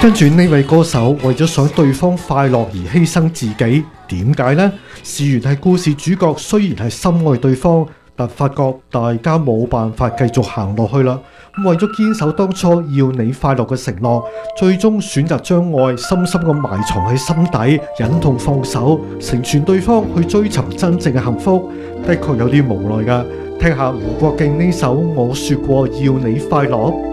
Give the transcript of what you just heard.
跟住呢位歌手為咗想對方快樂而犧牲自己，點解呢？事緣係故事主角雖然係深愛對方，但發覺大家冇辦法繼續行落去啦。為咗堅守當初要你快樂嘅承諾，最終選擇將愛深深咁埋藏喺心底，忍痛放手，成全對方去追尋真正嘅幸福，的確有啲無奈㗎。聽下吳國敬呢首《我說過要你快樂》。